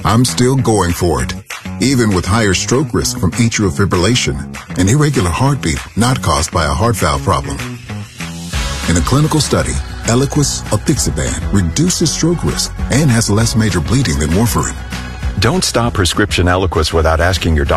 I'm still going for it, even with higher stroke risk from atrial fibrillation, an irregular heartbeat not caused by a heart valve problem. In a clinical study, Eliquis apixaban reduces stroke risk and has less major bleeding than warfarin. Don't stop prescription Eliquis without asking your doctor.